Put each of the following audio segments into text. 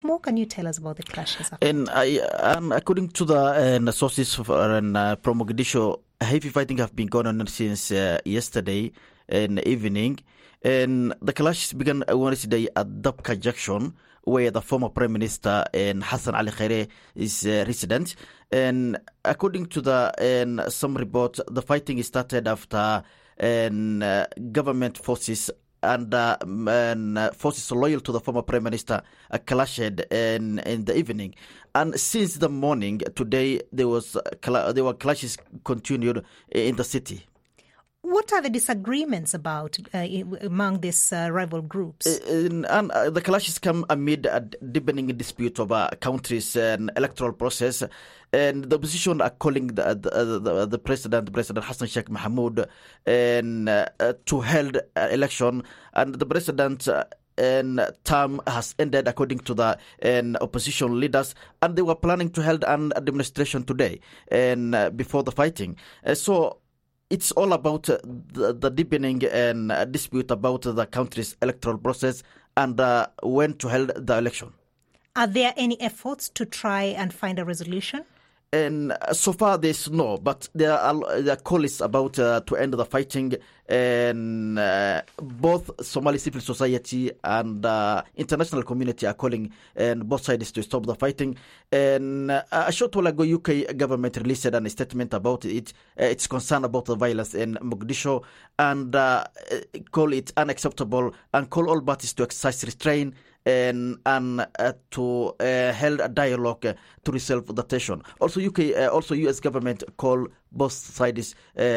more can you tell us about the clashes? And according to the sources from Mogadishu, heavy fighting have been going on since yesterday evening. And the clashes began Wednesday at Dabka Junction, where the former Prime Minister Hassan Ali Khaire is resident. And according to some reports, the fighting started after government forces and forces loyal to the former Prime Minister clashed in the evening. And since the morning, today, there were clashes continued in the city. What are the disagreements about among these rival groups? The clashes come amid a deepening dispute over a country's electoral process, and the opposition are calling the President Hassan Sheikh Mohamud to held election, and the President term has ended, according to the opposition leaders, and they were planning to hold a demonstration today before the fighting. So it's all about the deepening and dispute about the country's electoral process and when to hold the election. Are there any efforts to try and find a resolution? And so far, there's no, but there are calls about to end the fighting, and both Somali civil society and international community are calling both sides to stop the fighting. And a short while ago, UK government released a statement about it. It's concerned about the violence in Mogadishu and call it unacceptable and call all parties to exercise restraint and to hold a dialogue to resolve the tension. Also, US government call both sides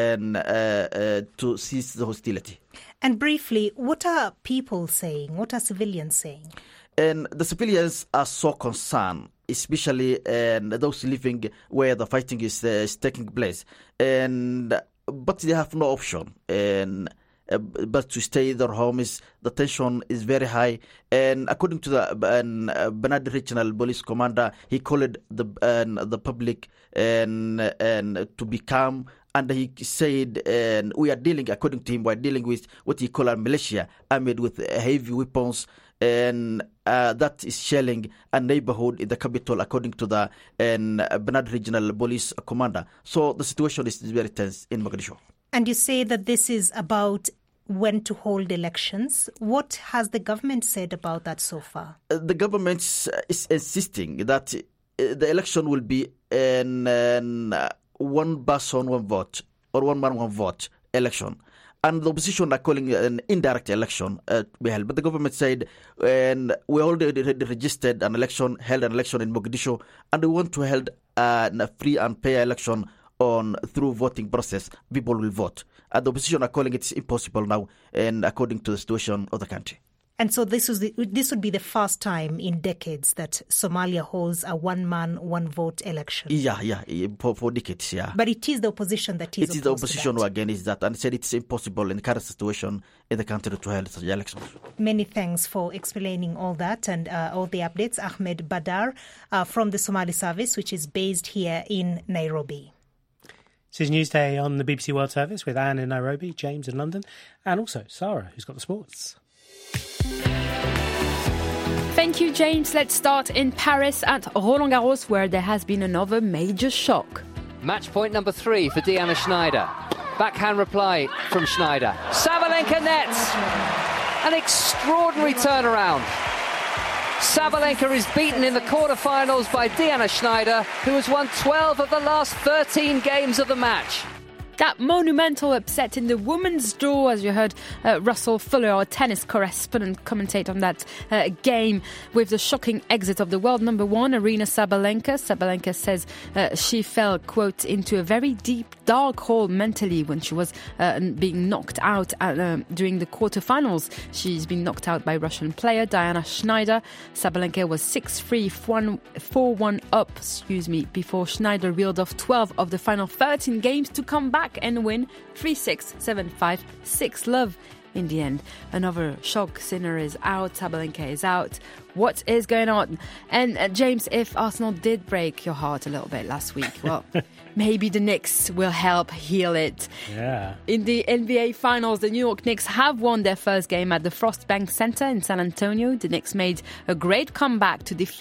to cease the hostility. And briefly, what are people saying? What are civilians saying? And the civilians are so concerned, especially those living where the fighting is taking place. But they have no option. But to stay in their homes, the tension is very high. And according to the Banadi Regional Police Commander, he called the public to be calm. And he said, we are dealing, according to him, we are dealing with what he called a militia armed with heavy weapons, and that is shelling a neighborhood in the capital, according to the Banadi Regional Police Commander. So the situation is very tense in Mogadishu. And you say that this is about when to hold elections. What has the government said about that so far? The government is insisting that the election will be one person, one vote, or one man, one vote election. And the opposition are calling an indirect election to be held. But the government said, we already registered held an election in Mogadishu, and we want to hold a free and fair election through voting process. People will vote. And the opposition are calling it impossible now, and according to the situation of the country. And so this would be the first time in decades that Somalia holds a one-man, one-vote election. Yeah, for decades, yeah. But it is the opposition that is opposed to that. It is the opposition who against that, and said it's impossible in the current situation in the country to hold such elections. Many thanks for explaining all that and all the updates. Ahmed Badar from the Somali Service, which is based here in Nairobi. This is Newsday on the BBC World Service with Anne in Nairobi, James in London, and also Sarah, who's got the sports. Thank you, James. Let's start in Paris at Roland Garros, where there has been another major shock. Match point number 3 for Diana Schneider. Backhand reply from Schneider. Sabalenka nets. An extraordinary turnaround. Sabalenka is beaten in the quarterfinals by Diana Schneider, who has won 12 of the last 13 games of the match. That monumental upset in the women's draw, as you heard Russell Fuller, our tennis correspondent, commentate on that game with the shocking exit of the world number 1, Aryna Sabalenka. Sabalenka says she fell, quote, into a very deep, dark hole mentally when she was being knocked out during the quarterfinals. She's been knocked out by Russian player Diana Schneider. Sabalenka was 6-3, 4-1 up, before Schneider reeled off 12 of the final 13 games to come back and win 3-6, 7-5, 6-love in the end. Another shock. Sinner is out. Sabalenka is out. What is going on? And James, if Arsenal did break your heart a little bit last week, well, maybe the Knicks will help heal it. Yeah. In the NBA Finals, the New York Knicks have won their first game at the Frostbank Center in San Antonio. The Knicks made a great comeback to defeat